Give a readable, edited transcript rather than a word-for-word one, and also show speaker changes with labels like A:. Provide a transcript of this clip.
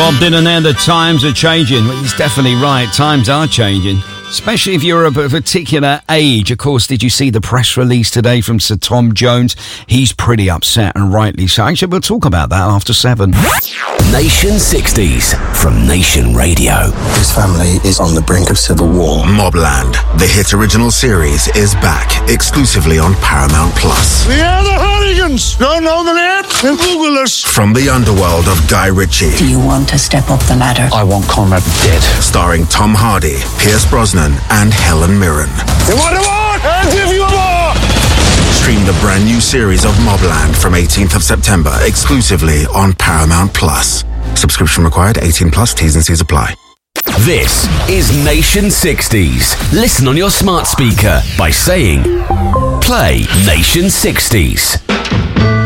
A: Bob Dylan there, the times are changing. Well, he's definitely right. Times are changing. Especially if you're of a particular age. Of course, did you see the press release today from Sir Tom Jones? He's pretty upset, and rightly so. Actually, we'll talk about that after 7.
B: Nation 60s from Nation Radio.
C: His family is on the brink of civil war.
D: Mobland, the hit original series, is back exclusively on Paramount Plus.
E: We are the Hooligans. Don't know the name? Then Google us.
D: From the underworld of Guy Ritchie.
F: Do you want to step up the ladder?
C: I want Conrad dead.
D: Starring Tom Hardy, Pierce Brosnan, and Helen Mirren.
E: You want more? I'll give you more.
D: Stream the brand new series of Mobland from 18th of September exclusively on Paramount Plus. Subscription required, 18 plus, T's and C's apply.
B: This is Nation 60s. Listen on your smart speaker by saying, play Nation 60s.